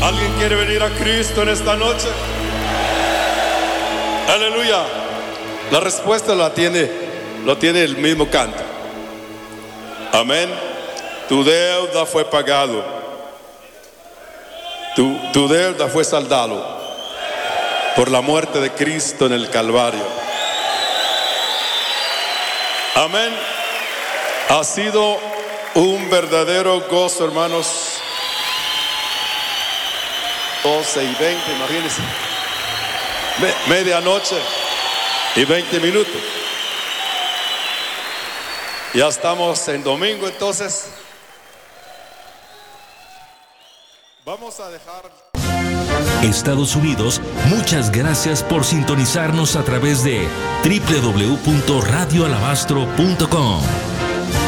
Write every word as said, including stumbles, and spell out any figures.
¿Alguien quiere venir a Cristo en esta noche? Aleluya. La respuesta la tiene, lo tiene el mismo canto. Amén. Tu deuda fue pagado. Tu, tu deuda fue saldado por la muerte de Cristo en el Calvario. Amén. Ha sido un verdadero gozo, hermanos. doce y veinte, imagínense. Me, medianoche y veinte minutos. Ya estamos en domingo, entonces vamos a dejar. Estados Unidos, muchas gracias por sintonizarnos a través de doble u doble u doble u punto radio alabastro punto com.